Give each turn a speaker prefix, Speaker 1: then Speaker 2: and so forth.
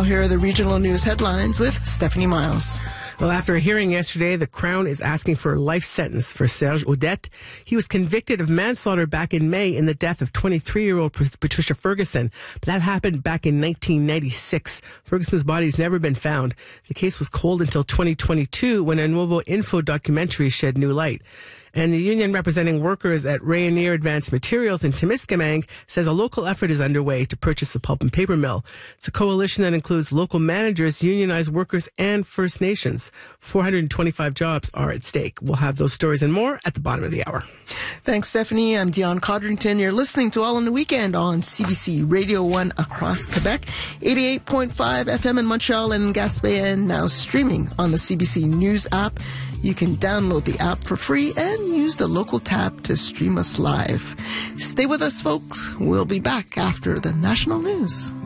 Speaker 1: now, here are the regional news headlines with Stephanie Miles.
Speaker 2: Well, after a hearing yesterday, the Crown is asking for a life sentence for Serge Audette. He was convicted of manslaughter back in May in the death of 23-year-old Patricia Ferguson. But that happened back in 1996. Ferguson's body has never been found. The case was cold until 2022 when a Nuevo Info documentary shed new light. And the union representing workers at Rayonier Advanced Materials in Temiskaming says a local effort is underway to purchase the pulp and paper mill. It's a coalition that includes local managers, unionized workers, and First Nations. 425 jobs are at stake. We'll have those stories and more at the bottom of the hour.
Speaker 1: Thanks, Stephanie. I'm Dion Codrington. You're listening to All on the Weekend on CBC Radio 1 across Quebec, 88.5 FM in Montreal and Gaspé, and now streaming on the CBC News app. You can download the app for free and use the local tab to stream us live. Stay with us, folks. We'll be back after the national news.